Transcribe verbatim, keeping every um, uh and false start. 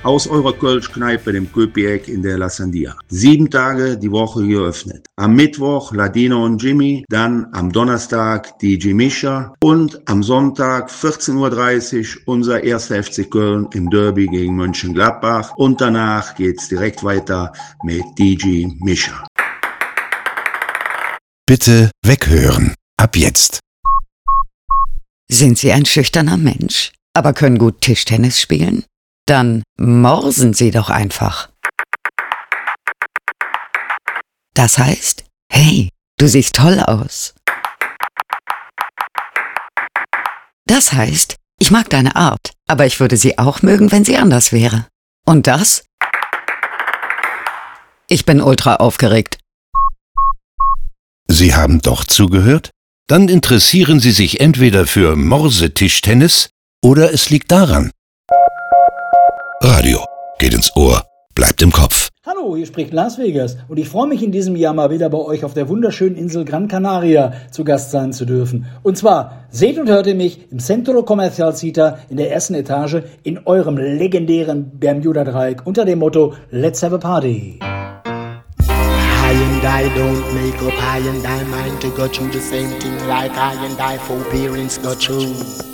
aus eurer Kölschkneipe, dem Köpi-Eck in der La Sandia. Sieben Tage die Woche geöffnet. Am Mittwoch Ladino und Jimmy, dann am Donnerstag D J Mischa und am Sonntag vierzehn Uhr dreißig unser erster F C Köln im Derby gegen Mönchengladbach und danach geht's direkt weiter mit D J Mischa. Bitte weghören. Ab jetzt. Sind Sie ein schüchterner Mensch, aber können gut Tischtennis spielen? Dann morsen Sie doch einfach. Das heißt, hey, du siehst toll aus. Das heißt, ich mag deine Art, aber ich würde sie auch mögen, wenn sie anders wäre. Und das? Ich bin ultra aufgeregt. Sie haben doch zugehört? Dann interessieren Sie sich entweder für Morsetischtennis oder es liegt daran. Radio geht ins Ohr, bleibt im Kopf. Hallo, hier spricht Las Vegas und ich freue mich in diesem Jahr mal wieder bei euch auf der wunderschönen Insel Gran Canaria zu Gast sein zu dürfen. Und zwar seht und hört ihr mich im Centro Comercial Cita in der ersten Etage in eurem legendären Bermuda-Dreieck unter dem Motto Let's have a party. I and I don't make up, I and I mind to go through the same thing like I and I forbearance go through.